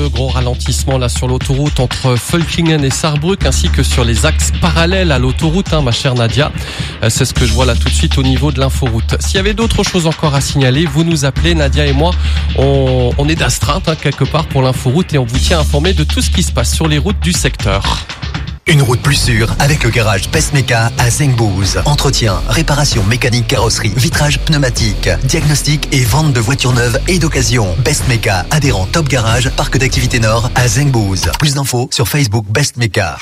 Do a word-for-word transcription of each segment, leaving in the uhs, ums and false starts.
gros ralentissement là sur l'autoroute entre Völklingen et Saarbrück, ainsi que sur les axes parallèles à l'autoroute, hein, ma chère Nadia. Euh, c'est ce que je vois là tout de suite au niveau de l'inforoute. S'il y avait d'autres choses encore à signaler, vous nous appelez, Nadia et moi, on, on est d'astreinte hein, quelque part pour l'inforoute et on vous tient informé de tout ce qui se passe sur les routes du secteur. Une route plus sûre avec le garage Bestmeka à Zengbouz. Entretien, réparation mécanique, carrosserie, vitrage pneumatique, diagnostic et vente de voitures neuves et d'occasion. Bestmeka, adhérent Top Garage, parc d'activité Nord à Zengbouz. Plus d'infos sur Facebook Bestmeka.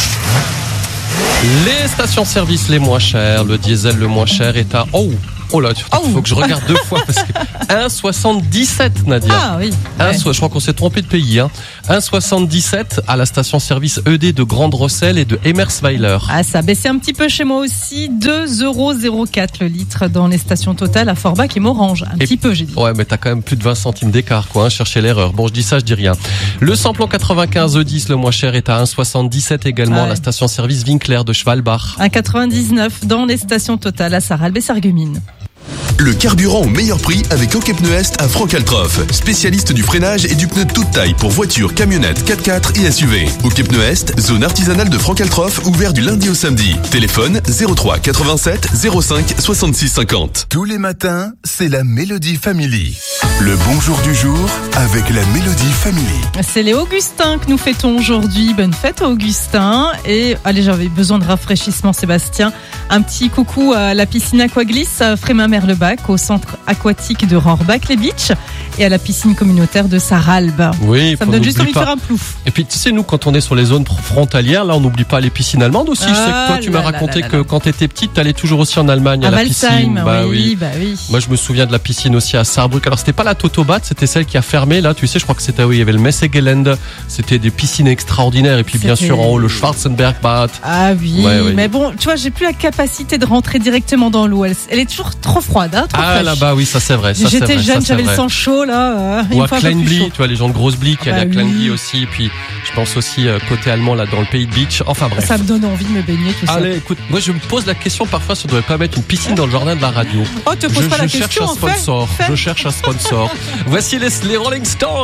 Les stations-service les moins chères, le diesel le moins cher est à... Oh Oh là, il faut oh. que je regarde deux fois parce que un virgule soixante-dix-sept, Nadia. Ah oui. un, ouais. Je crois qu'on s'est trompé de pays. Hein. un virgule soixante-dix-sept à la station-service E D de Grande-Rosselle et de Emersweiler. Ah, ça a baissé un petit peu chez moi aussi. deux euros zéro quatre le litre dans les stations Total à Forbach et Morange. Un et petit peu, j'ai dit. Ouais, mais t'as quand même plus de vingt centimes d'écart, quoi. Hein, cherchez l'erreur. Bon, je dis ça, je dis rien. Le samplon quatre-vingt-quinze E dix, le moins cher, est à un virgule soixante-dix-sept également ah ouais. à la station-service Winkler de Schwalbach. un virgule quatre-vingt-dix-neuf dans les stations Total à Sarralbe et Sarreguemines. Le carburant au meilleur prix avec Okepneu Est à Franck-Altroff. Spécialiste du freinage et du pneu de toute taille pour voitures, camionnettes, quatre-quatre et S U V. Okepneu Est, zone artisanale de Franck-Altroff, ouvert du lundi au samedi. Téléphone zéro trois quatre-vingt-sept zéro cinq soixante-six cinquante. Tous les matins, c'est la Mélodie Family. Le bonjour du jour avec la Mélodie Family. C'est les Augustins que nous fêtons aujourd'hui. Bonne fête Augustin. Et allez, j'avais besoin de rafraîchissement Sébastien. Un petit coucou à la piscine Aquaglisse à Frémin-Merlebac, au centre aquatique de Rohrbach-les-Beach et à la piscine communautaire de Sarralbe. Oui, ça me donne juste envie de faire un plouf. Et puis tu sais, nous quand on est sur les zones frontalières, là on n'oublie pas les piscines allemandes aussi. Ah, je sais que toi tu m'as raconté là, là, là, que quand tu étais petite, tu allais toujours aussi en Allemagne à, à la Walsheim, piscine. Bah oui, oui. Bah oui. Moi je me souviens de la piscine aussi à Saarbrück. Alors c'était pas la Totobat, c'était celle qui a fermé là, tu sais, je crois que c'était où il y avait le Messegelände. C'était des piscines extraordinaires et puis c'était... bien sûr en haut le Schwarzenbergbad. Ah oui, ouais, ouais. Mais bon, tu vois, j'ai plus la capacité de rentrer directement dans l'eau. Elle, elle est toujours trop froide, hein, trop Ah là-bas, oui, ça c'est vrai. Ça, J'étais c'est vrai, jeune, ça, j'avais vrai. le sang chaud là. Euh, Ou à Kleinbly, tu vois, les gens de Grosse-Bly qui ah allaient bah à Kleinbly oui. aussi. Et puis je pense aussi euh, côté allemand là dans le pays de Beach. Enfin bref. Ça me donne envie de me baigner tout ça. Allez, écoute, moi je me pose la question parfois si on devrait pas mettre une piscine dans le jardin de la radio. Oh, te pose je, pas je la cherche question. un sponsor. Fait, fait. Je cherche un sponsor. Voici les, les Rolling Stones.